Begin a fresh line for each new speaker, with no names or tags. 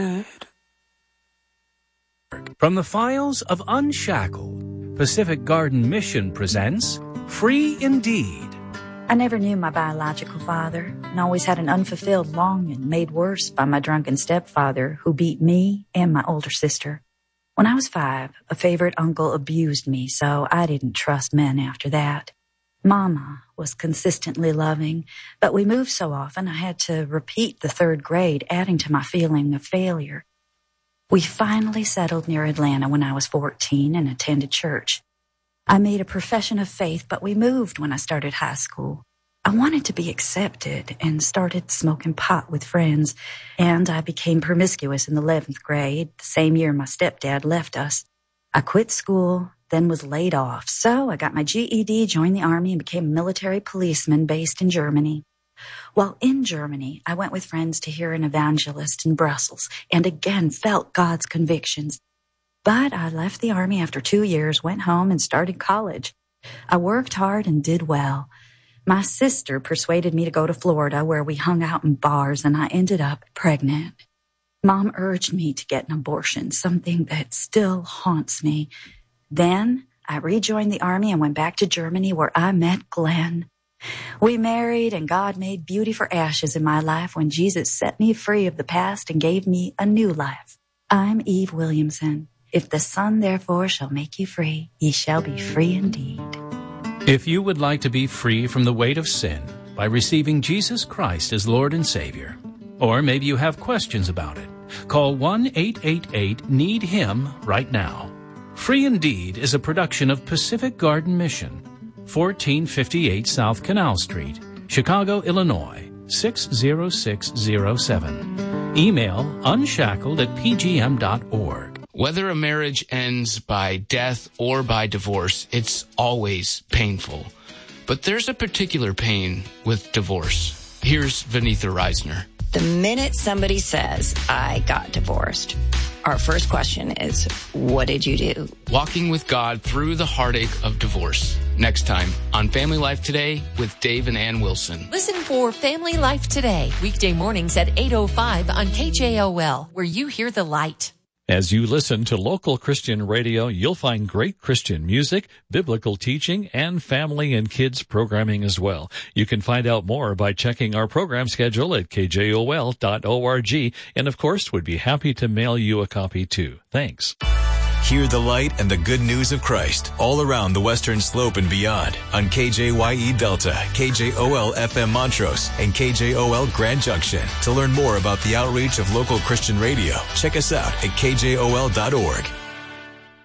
From the files of Unshackled, Pacific Garden Mission presents Free Indeed.
I never knew my biological father and always had an unfulfilled longing made worse by my drunken stepfather who beat me and my older sister. When I was 5, a favorite uncle abused me, so I didn't trust men after that. Mama was consistently loving, but we moved so often I had to repeat the 3rd grade, adding to my feeling of failure. We finally settled near Atlanta when I was 14 and attended church. I made a profession of faith, but we moved when I started high school. I wanted to be accepted and started smoking pot with friends, and I became promiscuous in the 11th grade, the same year my stepdad left us. I quit school, then was laid off, so I got my GED, joined the Army, and became a military policeman based in Germany. While in Germany, I went with friends to hear an evangelist in Brussels and again felt God's convictions. But I left the Army after 2 years, went home, and started college. I worked hard and did well. My sister persuaded me to go to Florida, where we hung out in bars, and I ended up pregnant. Mom urged me to get an abortion, something that still haunts me. Then I rejoined the Army and went back to Germany, where I met Glenn. We married, and God made beauty for ashes in my life when Jesus set me free of the past and gave me a new life. I'm Eve Williamson. If the Son therefore shall make you free, ye shall be free indeed.
If you would like to be free from the weight of sin by receiving Jesus Christ as Lord and Savior, or maybe you have questions about it, call 1-888-NEED-HIM right now. Free Indeed is a production of Pacific Garden Mission, 1458 South Canal Street, Chicago, Illinois, 60607. Email unshackled@pgm.org.
Whether a marriage ends by death or by divorce, it's always painful. But there's a particular pain with divorce. Here's Vanitha Reisner.
The minute somebody says, I got divorced, our first question is, what did you do?
Walking with God through the heartache of divorce. Next time on Family Life Today with Dave and Ann Wilson.
Listen for Family Life Today, weekday mornings at 8:05 on KJOL, where you hear the light.
As you listen to local Christian radio, you'll find great Christian music, biblical teaching, and family and kids programming as well. You can find out more by checking our program schedule at kjol.org, and of course, would be happy to mail you a copy too. Thanks.
Hear the light and the good news of Christ all around the Western Slope and beyond on KJYE Delta, KJOL FM Montrose, and KJOL Grand Junction. To learn more about the outreach of local Christian radio, check us out at kjol.org.